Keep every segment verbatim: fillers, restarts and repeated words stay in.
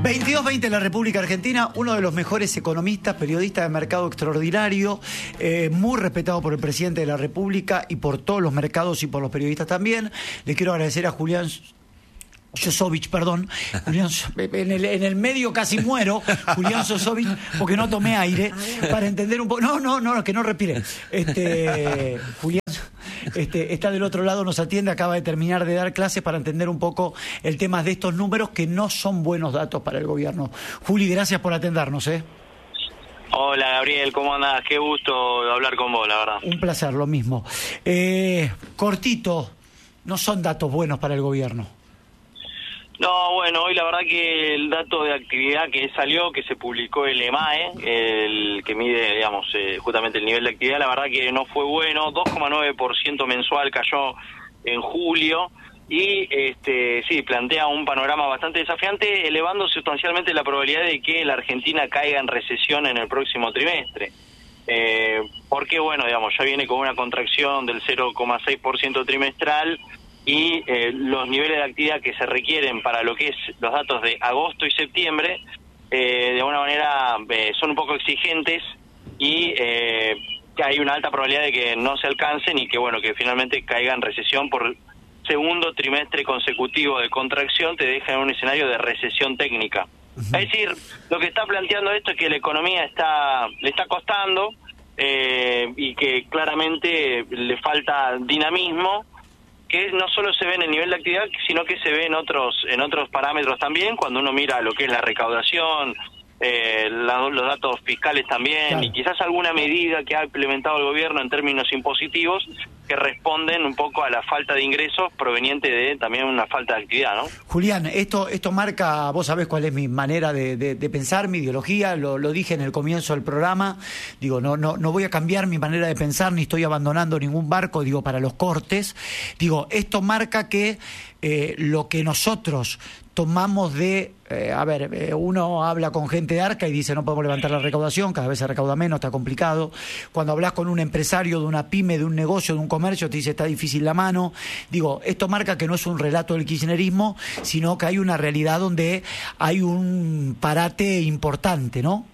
veintidós veinte en la República Argentina, uno de los mejores economistas, periodista de mercado extraordinario, eh, muy respetado por el presidente de la República y por todos los mercados y por los periodistas también. Le quiero agradecer a Julián Sosovich, perdón, Julián, en, el, en el medio casi muero, Julián Sosovich, porque no tomé aire, para entender un poco, no, no, no, que no respire. Este, Julián este, está del otro lado, nos atiende, acaba de terminar de dar clases para entender un poco el tema de estos números que no son buenos datos para el gobierno. Juli, gracias por atendernos, ¿eh? Hola Gabriel, ¿cómo andás? Qué gusto hablar con vos, la verdad. Un placer, lo mismo. Eh, cortito, no son datos buenos para el gobierno. No, bueno, hoy la verdad que el dato de actividad que salió, que se publicó el E M A E, el que mide, digamos, eh, justamente el nivel de actividad, la verdad que no fue bueno, dos coma nueve por ciento mensual cayó en julio y este sí, plantea un panorama bastante desafiante, elevando sustancialmente la probabilidad de que la Argentina caiga en recesión en el próximo trimestre. Eh, porque, bueno, digamos, ya viene con una contracción del cero coma seis por ciento trimestral, y eh, los niveles de actividad que se requieren para lo que es los datos de agosto y septiembre, eh, de alguna manera eh, son un poco exigentes y eh, que hay una alta probabilidad de que no se alcancen y que, bueno, que finalmente caiga en recesión por segundo trimestre consecutivo de contracción, te deja en un escenario de recesión técnica. Uh-huh. Es decir, lo que está planteando esto es que la economía está le está costando eh, y que claramente le falta dinamismo, que no solo se ve en el nivel de actividad, sino que se ve en otros en otros parámetros también, cuando uno mira lo que es la recaudación, eh, la, los datos fiscales también, claro, y quizás alguna medida que ha implementado el gobierno en términos impositivos que responden un poco a la falta de ingresos proveniente de también una falta de actividad, ¿no? Julián, esto esto marca, vos sabés cuál es mi manera de, de, de pensar, mi ideología, lo, lo dije en el comienzo del programa, digo, no no no voy a cambiar mi manera de pensar, ni estoy abandonando ningún barco, digo, para los cortes, digo, esto marca que eh, lo que nosotros tomamos de, eh, a ver, eh, uno habla con gente de Arca y dice no podemos levantar la recaudación, cada vez se recauda menos, está complicado. Cuando hablas con un empresario de una pyme, de un negocio, de un comercio, te dice está difícil la mano. Digo, esto marca que no es un relato del kirchnerismo, sino que hay una realidad donde hay un parate importante, ¿no?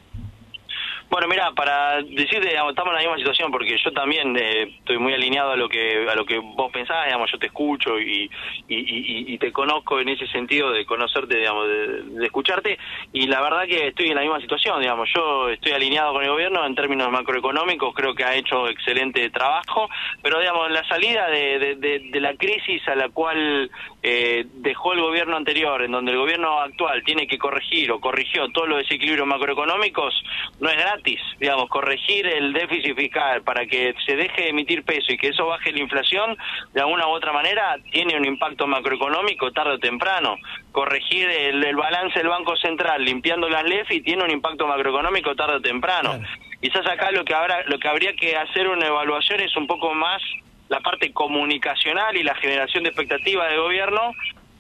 Bueno, mira, para decirte, digamos, estamos en la misma situación, porque yo también eh, estoy muy alineado a lo que a lo que vos pensás, digamos, yo te escucho y, y, y, y te conozco en ese sentido de conocerte, digamos, de, de escucharte, y la verdad que estoy en la misma situación, digamos, yo estoy alineado con el gobierno en términos macroeconómicos, creo que ha hecho excelente trabajo, pero, digamos, la salida de, de, de, de la crisis a la cual eh, dejó el gobierno anterior, en donde el gobierno actual tiene que corregir o corrigió todos los desequilibrios macroeconómicos, no es gratis. Digamos, corregir el déficit fiscal para que se deje de emitir peso y que eso baje la inflación, de alguna u otra manera, tiene un impacto macroeconómico tarde o temprano. Corregir el, el balance del Banco Central limpiando las L E F I tiene un impacto macroeconómico tarde o temprano. Claro. Quizás acá lo que habrá, lo que habría que hacer una evaluación es un poco más la parte comunicacional y la generación de expectativas del gobierno,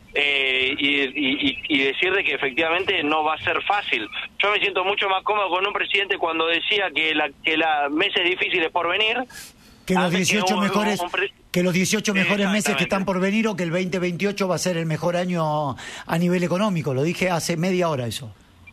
Eh, y, y, y decirle que efectivamente no va a ser fácil. Yo me siento mucho más cómodo con un presidente cuando decía que la que la meses difíciles por venir, que los dieciocho que un, mejores un pre... que los dieciocho mejores meses que están por venir, o que el veinte veintiocho va a ser el mejor año a nivel económico. Lo dije hace media hora eso.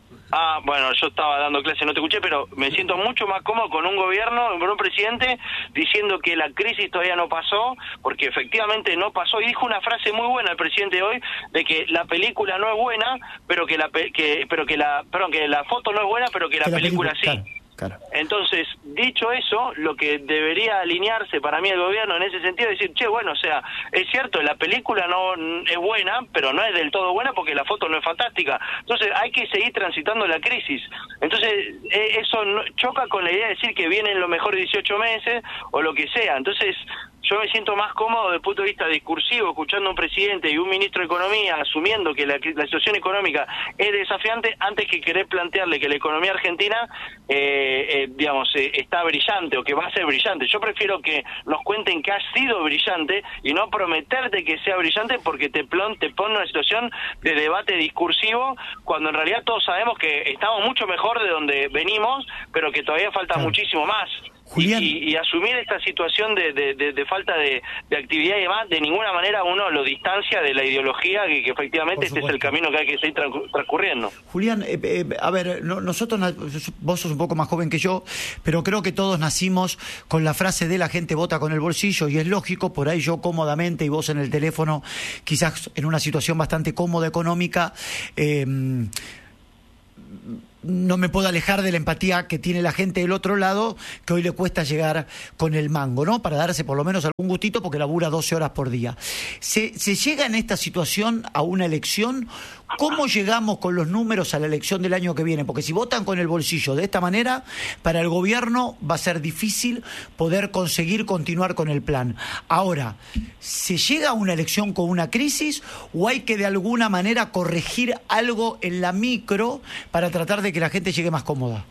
Ah, bueno, yo estaba dando clase, no te escuché, pero me siento mucho más cómodo con un gobierno, con un presidente diciendo que la crisis todavía no pasó, porque efectivamente no pasó, y dijo una frase muy buena el presidente hoy, de que la película no es buena, pero que la que pero que la perdón, que la foto no es buena, pero que la, que la película, película sí. Claro. Claro. Entonces, dicho eso, lo que debería alinearse para mí el gobierno en ese sentido es decir, che, bueno, o sea, es cierto, la película no es buena, pero no es del todo buena porque la foto no es fantástica. Entonces, hay que seguir transitando la crisis. Entonces, eh, eso no, choca con la idea de decir que vienen los mejores dieciocho meses o lo que sea. Entonces, yo me siento más cómodo desde el punto de vista discursivo, escuchando a un presidente y un ministro de Economía asumiendo que la, la situación económica es desafiante, antes que querer plantearle que la economía argentina eh, eh, digamos, eh, está brillante o que va a ser brillante. Yo prefiero que nos cuenten que ha sido brillante y no prometerte que sea brillante, porque te, plon, te pone en una situación de debate discursivo, cuando en realidad todos sabemos que estamos mucho mejor de donde venimos, pero que todavía falta claro. muchísimo más. Julián. Y, y asumir esta situación de, de, de, de falta de, de actividad y demás, de ninguna manera uno lo distancia de la ideología, que, que efectivamente este es el camino que hay que seguir transcurriendo. Julián, eh, eh, a ver, no, nosotros, vos sos un poco más joven que yo, pero creo que todos nacimos con la frase de la gente vota con el bolsillo, y es lógico, por ahí yo cómodamente y vos en el teléfono, quizás en una situación bastante cómoda económica, eh, no me puedo alejar de la empatía que tiene la gente del otro lado, que hoy le cuesta llegar con el mango, ¿no? Para darse por lo menos algún gustito, porque labura doce horas por día. ¿Se, se llega en esta situación a una elección? ¿Cómo llegamos con los números a la elección del año que viene? Porque si votan con el bolsillo de esta manera, para el gobierno va a ser difícil poder conseguir continuar con el plan. Ahora, ¿se llega a una elección con una crisis o hay que de alguna manera corregir algo en la micro para tratar de que la gente llegue más cómoda?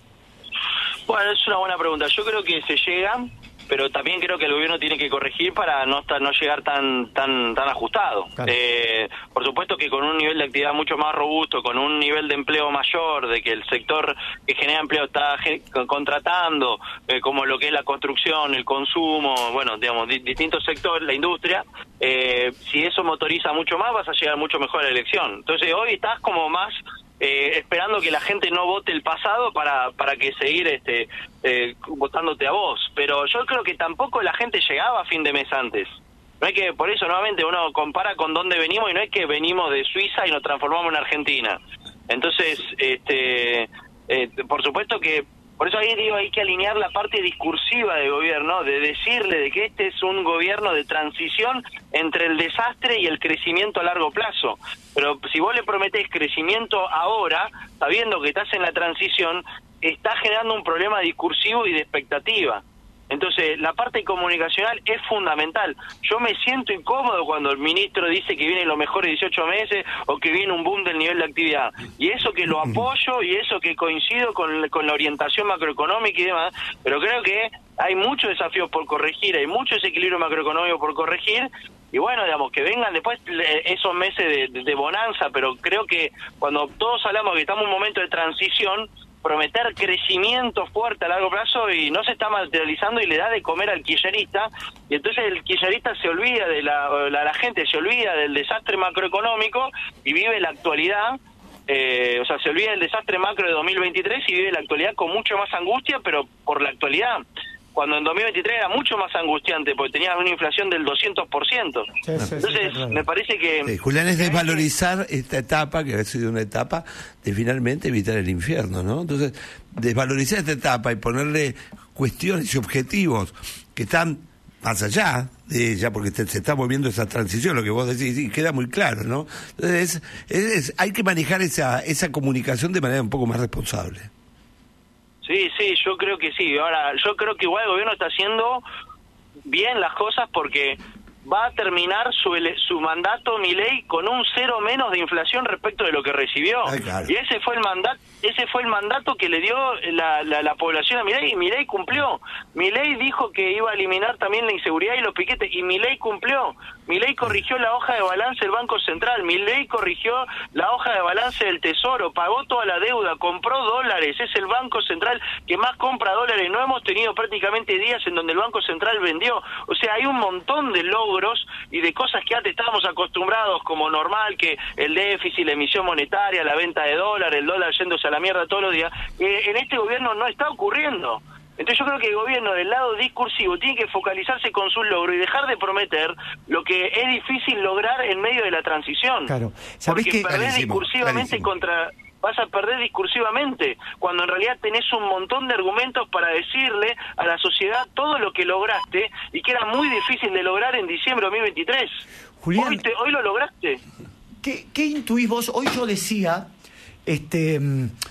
Bueno, es una buena pregunta. Yo creo que se llega, pero también creo que el gobierno tiene que corregir para no estar, no llegar tan tan tan ajustado. Claro. Eh, por supuesto que con un nivel de actividad mucho más robusto, con un nivel de empleo mayor, de que el sector que genera empleo está contratando, eh, como lo que es la construcción, el consumo, bueno, digamos, di distintos sectores, la industria, eh, si eso motoriza mucho más, vas a llegar mucho mejor a la elección. Entonces hoy estás como más Eh, esperando que la gente no vote el pasado para para que seguir este eh, votándote a vos, pero yo creo que tampoco la gente llegaba a fin de mes antes. No hay que, por eso nuevamente uno compara con dónde venimos, y no es que venimos de Suiza y nos transformamos en Argentina. Entonces, este eh, por supuesto que por eso ahí digo, hay que alinear la parte discursiva del gobierno, de decirle de que este es un gobierno de transición entre el desastre y el crecimiento a largo plazo. Pero si vos le prometés crecimiento ahora, sabiendo que estás en la transición, estás generando un problema discursivo y de expectativa. Entonces, la parte comunicacional es fundamental. Yo me siento incómodo cuando el ministro dice que vienen los mejores dieciocho meses o que viene un boom del nivel de actividad. Y eso que lo apoyo y eso que coincido con, con la orientación macroeconómica y demás, pero creo que hay muchos desafíos por corregir, hay mucho desequilibrio macroeconómico por corregir, y bueno, digamos, que vengan después esos meses de, de, de bonanza, pero creo que cuando todos hablamos que estamos en un momento de transición, prometer crecimiento fuerte a largo plazo y no se está materializando y le da de comer al kirchnerista, y entonces el kirchnerista se olvida de la, la, la gente se olvida del desastre macroeconómico y vive la actualidad, eh, o sea, se olvida del desastre macro de dos mil veintitrés y vive la actualidad con mucho más angustia, pero por la actualidad. Cuando en dos mil veintitrés era mucho más angustiante, porque tenía una inflación del doscientos por ciento. Sí, sí, Entonces, sí, me parece que... Sí, Julián, es desvalorizar esta etapa, que ha sido una etapa de finalmente evitar el infierno, ¿no? Entonces, desvalorizar esta etapa y ponerle cuestiones y objetivos que están más allá de ella, porque te, se está moviendo esa transición, lo que vos decís, y queda muy claro, ¿no? Entonces, es, es, hay que manejar esa, esa comunicación de manera un poco más responsable. Sí, sí, yo creo que sí. Ahora, yo creo que igual el gobierno está haciendo bien las cosas porque va a terminar su, su mandato Milei con un cero menos de inflación respecto de lo que recibió. Ay, claro. Y ese fue el mandato, ese fue el mandato que le dio la, la, la población a Milei, y Milei cumplió. Milei dijo que iba a eliminar también la inseguridad y los piquetes, y Milei cumplió. Milei corrigió la hoja de balance del Banco Central, Milei corrigió la hoja de balance del Tesoro, pagó toda la deuda, compró dólares, es el Banco Central que más compra dólares. No hemos tenido prácticamente días en donde el Banco Central vendió. O sea, hay un montón de logros y de cosas que antes estábamos acostumbrados como normal, que el déficit, la emisión monetaria, la venta de dólares, el dólar yéndose a la mierda todos los días, eh, en este gobierno no está ocurriendo. Entonces yo creo que el gobierno del lado discursivo tiene que focalizarse con sus logros y dejar de prometer lo que es difícil lograr en medio de la transición. Claro. Porque que... perdés discursivamente clarísimo. contra... vas a perder discursivamente, cuando en realidad tenés un montón de argumentos para decirle a la sociedad todo lo que lograste y que era muy difícil de lograr en diciembre de dos mil veintitrés. Julián, hoy, te, hoy lo lograste. ¿Qué, qué intuís vos? Hoy yo decía, este...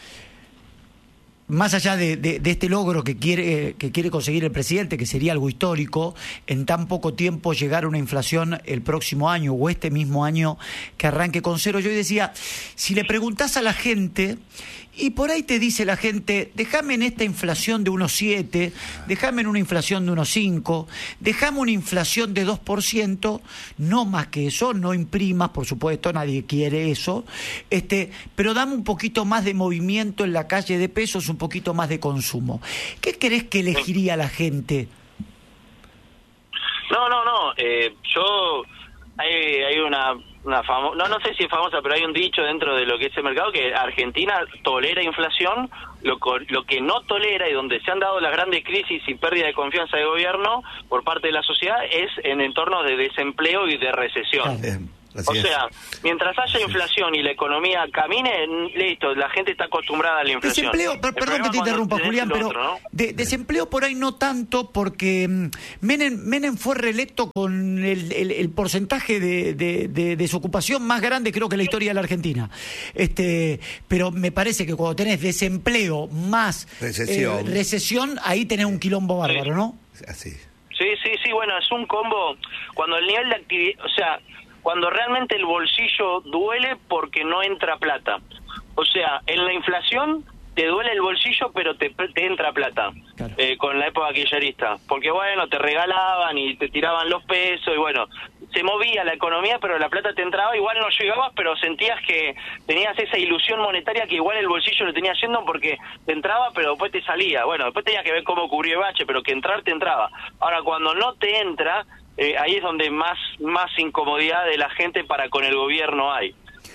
más allá de, de, de este logro que quiere que quiere conseguir el presidente, que sería algo histórico, en tan poco tiempo llegar a una inflación el próximo año o este mismo año que arranque con cero, yo decía, si le preguntás a la gente, y por ahí te dice la gente, déjame en esta inflación de uno coma siete, déjame en una inflación de uno coma cinco, déjame una inflación de dos por ciento, no más que eso, no imprimas, por supuesto, nadie quiere eso, este, pero dame un poquito más de movimiento en la calle de pesos, un un poquito más de consumo. ¿Qué crees que elegiría la gente? No, no, no. Eh, yo hay, hay una, una famosa, no, no sé si es famosa, pero hay un dicho dentro de lo que es el mercado que Argentina tolera inflación. Lo, lo que no tolera y donde se han dado las grandes crisis y pérdida de confianza de gobierno por parte de la sociedad es en entornos de desempleo y de recesión. Bien, o sea, mientras haya inflación y la economía camine, listo, la gente está acostumbrada a la inflación. Desempleo, per, perdón que te interrumpa, Julián, pero otro, ¿no? de, desempleo por ahí no tanto, porque Menem, Menem fue reelecto con el, el, el porcentaje de, de, de desocupación más grande, creo que en la historia de la Argentina. Este, pero me parece que cuando tenés desempleo más recesión, eh, recesión ahí tenés un quilombo bárbaro, ¿no? Así. Sí, sí, sí, bueno, es un combo. Cuando el nivel de actividad, o sea, cuando realmente el bolsillo duele porque no entra plata. O sea, en la inflación te duele el bolsillo, pero te, te entra plata. Claro. Eh, con la época kirchnerista. Porque, bueno, te regalaban y te tiraban los pesos y, bueno, se movía la economía, pero la plata te entraba. Igual no llegabas, pero sentías que tenías esa ilusión monetaria que igual el bolsillo lo tenías yendo porque te entraba, pero después te salía. Bueno, después tenías que ver cómo cubrir el bache, pero que entrar te entraba. Ahora, cuando no te entra... Eh, ahí es donde más más incomodidad de la gente para con el gobierno hay.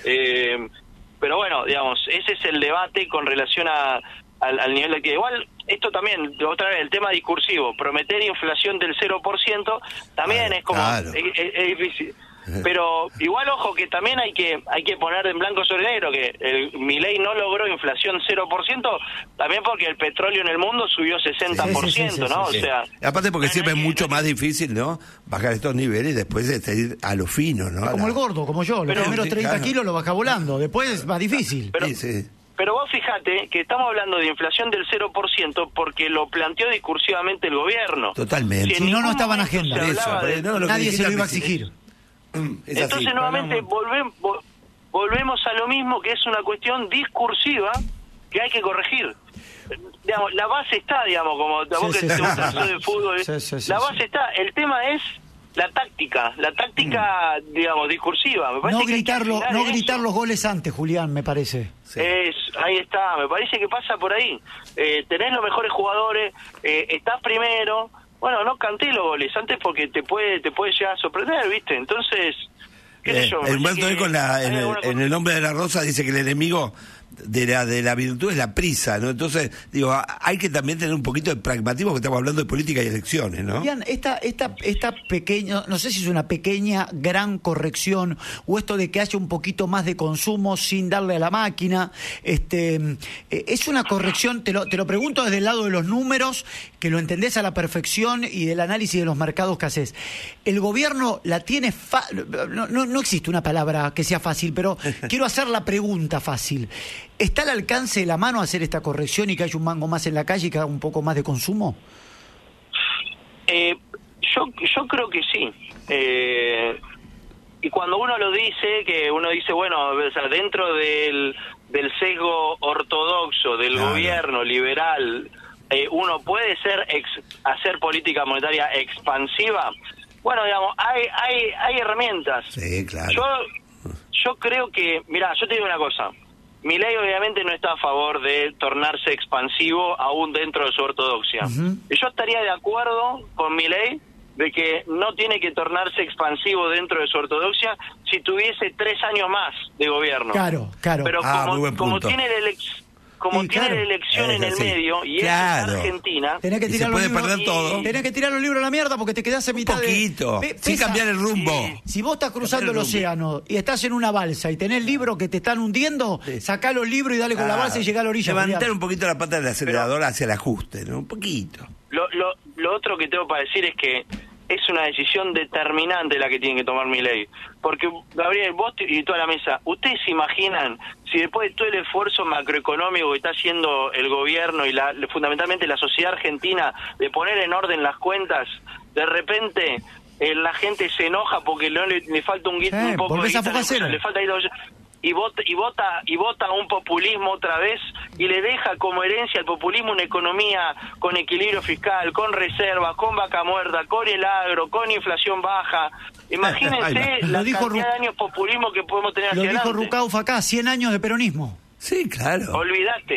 Eh, pero bueno, digamos, ese es el debate con relación a, al, al nivel de actividad. Igual, esto también, otra vez, el tema discursivo, prometer inflación del cero por ciento también ah, es como... Claro. Es, es, es difícil. Pero igual, ojo, que también hay que hay que poner en blanco sobre negro que el Milei no logró inflación cero por ciento, también porque el petróleo en el mundo subió sesenta por ciento, sí, sí, sí, ¿no? Sí, sí. O sea, aparte porque no, siempre no, es mucho no, más difícil, ¿no? Bajar estos niveles y después de ir a lo fino, ¿no? Como la... el gordo, como yo, los pero, primeros treinta claro. kilos lo baja volando, después es más difícil. Pero, sí, sí. Pero vos fijate que estamos hablando de inflación del cero por ciento porque lo planteó discursivamente el gobierno. Totalmente. Si, si no, no estaba en agenda. Eso, de... no, nadie se lo iba a exigir. Es Entonces así, nuevamente volvemos, volvemos a lo mismo, que es una cuestión discursiva que hay que corregir. Digamos, la base está, digamos, como sí, vos sí, que sí, te gusta sí, de fútbol, sí, sí, sí, la base sí. está. El tema es la táctica, la táctica, mm. digamos, discursiva. Me parece no gritarlo, que no gritar los goles antes, Julián, me parece. Sí. Es, ahí está, me parece que pasa por ahí. Eh, tenés los mejores jugadores, eh, estás primero. Bueno, no canté los goles antes porque te puede te puede llegar a sorprender, ¿viste? Entonces, qué eh, sé yo. El Humberto que con la, en, el, en el nombre de la rosa dice que el enemigo de la de la virtud es la prisa, ¿no? Entonces, digo, hay que también tener un poquito de pragmatismo, que estamos hablando de política y elecciones, ¿no? Bien, esta, esta, esta pequeña, no sé si es una pequeña, gran corrección, o esto de que haya un poquito más de consumo sin darle a la máquina, este, eh, es una corrección, te lo, te lo pregunto desde el lado de los números, que lo entendés a la perfección, y del análisis de los mercados que haces. ¿El gobierno la tiene fa- no, no, no existe una palabra que sea fácil, pero quiero hacer la pregunta fácil. ¿Está al alcance de la mano hacer esta corrección y que haya un mango más en la calle y que haga un poco más de consumo? Eh, yo yo creo que sí. Eh, y cuando uno lo dice, que uno dice, bueno, o sea, dentro del, del sesgo ortodoxo del claro. gobierno liberal, eh, uno puede ser ex, hacer política monetaria expansiva. Bueno, digamos, hay hay hay herramientas. Sí, claro. Yo, yo creo que, mirá, yo te digo una cosa. Milei obviamente no está a favor de tornarse expansivo aún dentro de su ortodoxia. Uh-huh. Yo estaría de acuerdo con Milei de que no tiene que tornarse expansivo dentro de su ortodoxia si tuviese tres años más de gobierno. Claro, claro. Pero ah, como, como tiene la elección... Como y tiene claro, la elección en el sí. medio y claro. es Argentina, tenés que tirar se los puede libros, perder todo. Tenés que tirar los libros a la mierda porque te quedás en mitad un poquito, de... sin cambiar el rumbo. Sí. Si vos estás cruzando el, el océano y estás en una balsa y tenés libros que te están hundiendo, sí. sacá los libros y dale con ah, la balsa y llegá a la orilla. Levantar un poquito la pata del acelerador Pero, hacia el ajuste, ¿no? Un poquito. Lo, lo, lo otro que tengo para decir es que es una decisión determinante la que tiene que tomar Milei. Porque, Gabriel, vos y toda la mesa, ¿ustedes se imaginan si después de todo el esfuerzo macroeconómico que está haciendo el gobierno y la, fundamentalmente la sociedad argentina de poner en orden las cuentas, de repente eh, la gente se enoja porque no le, le falta un, guito, eh, un poco de guita, le falta guita, y vota y vota y vota un populismo otra vez y le deja como herencia al populismo una economía con equilibrio fiscal, con reservas, con vaca muerta, con el agro, con inflación baja. Imagínense la dijo cantidad Ru- de años populismo que podemos tener hacia Lo dijo adelante. Rucauf acá, cien años de peronismo. Sí, claro. Olvídate.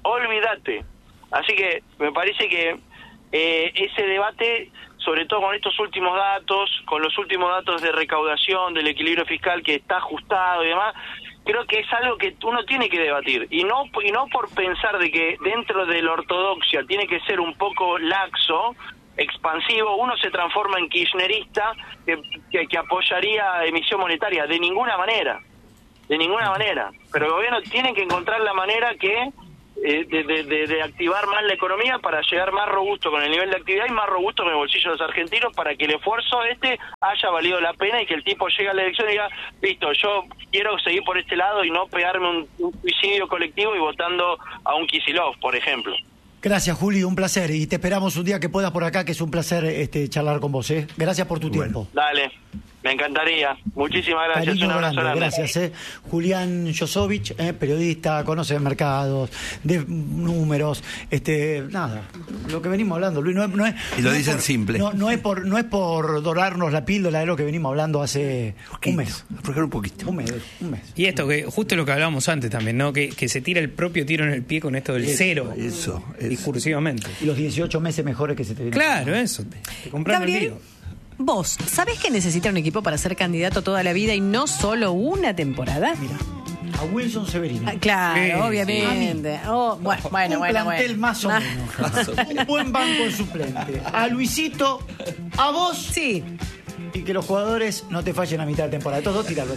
olvídate. Así que me parece que eh, ese debate, sobre todo con estos últimos datos, con los últimos datos de recaudación, del equilibrio fiscal que está ajustado y demás, creo que es algo que uno tiene que debatir, y no y no por pensar de que dentro de la ortodoxia tiene que ser un poco laxo, expansivo, uno se transforma en kirchnerista que, que, que apoyaría emisión monetaria, de ninguna manera, de ninguna manera, pero el gobierno tiene que encontrar la manera que eh, de, de, de, de activar más la economía para llegar más robusto con el nivel de actividad y más robusto con el bolsillo de los argentinos, para que el esfuerzo este haya valido la pena y que el tipo llegue a la elección y diga, listo, yo quiero seguir por este lado y no pegarme un, un suicidio colectivo y votando a un Kicillof, por ejemplo. Gracias, Juli, un placer. Y te esperamos un día que puedas por acá, que es un placer este, charlar con vos. ¿eh? Gracias por tu bueno. tiempo. Dale, me encantaría. Muchísimas gracias. Cariño un abrazo grande, grande. gracias. ¿eh? Julián Josovich, eh, periodista, conoce de mercados, de números, este, nada, lo que venimos hablando, Luis, no es, no es, y lo no dicen por, simple. No, no es por, no es por dorarnos la píldora de lo que venimos hablando hace un mes. Aflojar un poquito. Un mes, un mes. Y esto, que justo lo que hablábamos antes también, ¿no? Que, que se tira el propio tiro en el pie con esto del eso, cero. Eso, eso. Discursivamente. Y los dieciocho meses mejores que se te vienen. Claro, eso. Te, te compraron el lío. Vos, ¿sabés que necesita un equipo para ser candidato toda la vida y no solo una temporada? Mira, a Wilson Severino. Ah, claro, sí, obviamente. Sí. Oh, bueno, bueno, un bueno. plantel bueno. más o menos. Un buen banco de suplente. A Luisito, a vos. Sí. Y que los jugadores no te fallen a mitad de temporada. Todos dos tirarlo.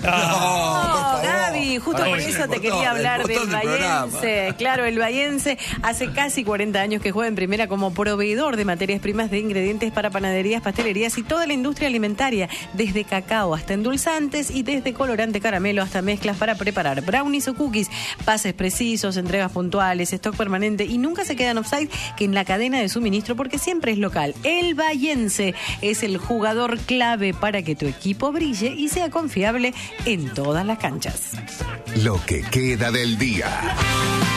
No, Gaby, justo por eso te quería hablar del Bahiense. Claro, el Bahiense hace casi cuarenta años que juega en primera como proveedor de materias primas de ingredientes para panaderías, pastelerías y toda la industria alimentaria, desde cacao hasta endulzantes y desde colorante caramelo hasta mezclas para preparar brownies o cookies, pases precisos, entregas puntuales, stock permanente y nunca se quedan offside que en la cadena de suministro porque siempre es local. El Bahiense es el jugador clave para que tu equipo brille y sea confiable en todas las canchas. Lo que queda del día.